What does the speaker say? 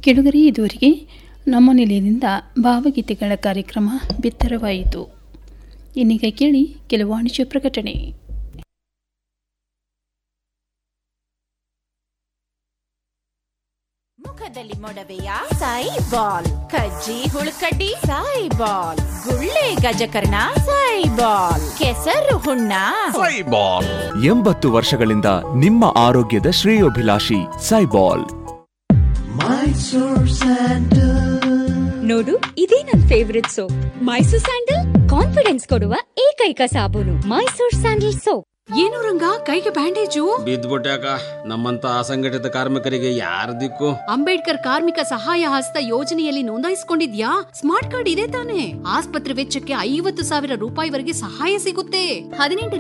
ಕೆಳಗರೆ ಇದುವರೆಗೆ ನಮ್ಮ ನಿಲಯದಿಂದ ಭಾವಗೀತೆಗಳ ಕಾರ್ಯಕ್ರಮ ಬಿತ್ತರವಾಯಿತು. ಇನ್ನೀಗ ಕೇಳಿ ಕೆಲವು ವಾಣಿಜ್ಯ ಪ್ರಕಟಣೆ. ಮುಖದಲ್ಲಿ ಮೊಡವೆಯ ಸಾಯಿಬಾಲ್, ಕಜ್ಜಿ ಹುಳುಕಡ್ಡಿ ಸಾಯಿಬಾಲ್, ಗುಳ್ಳೆ ಗಜಕರ್ಣ ಸಾಯಿಬಾಲ್, ಕೆಸರು ಹುಣ್ಣ ಸಾಯಿಬಾಲ್. 80 ವರ್ಷಗಳಿಂದ ನಿಮ್ಮ ಆರೋಗ್ಯದ ಶ್ರೇಯೋಭಿಲಾಷಿ ಸಾಯಿಬಾಲ್. ನೋಡು, ಇದೇ ನನ್ favourite soap. Mysore sandal confidence ಕೊಡುವ ಏಕೈಕ ಸಾಬೂನು ಮೈಸೂರ್ ಸ್ಯಾಂಡಲ್ ಸೋಪ್. ಏನು ರಂಗ, ಕೈಗೆ ಬ್ಯಾಂಡೇಜು? ಬಿದ್ದ್ಬಿಟ್ಯಾಕ. ನಮ್ಮಂತ ಅಸಂಘಟಿತ ಕಾರ್ಮಿಕರಿಗೆ ಯಾರ ದಿಕ್ಕು? ಅಂಬೇಡ್ಕರ್ ಕಾರ್ಮಿಕ ಸಹಾಯ ಹಸ್ತ ಯೋಜನೆಯಲ್ಲಿ ನೋಂದಾಯಿಸಿಕೊಂಡಿದ್ಯಾ? ಸ್ಮಾರ್ಟ್ ಕಾರ್ಡ್ ಇದೆ ತಾನೆ? ಆಸ್ಪತ್ರೆ ವೆಚ್ಚಕ್ಕೆ 50,000 ರೂಪಾಯಿವರೆಗೆ ಸಹಾಯ ಸಿಗುತ್ತೆ. 18